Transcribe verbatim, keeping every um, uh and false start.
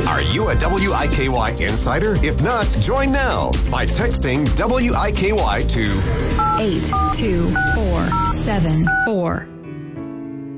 Are you a W I K Y insider? If not, join now by texting W I K Y to eight two four seven four.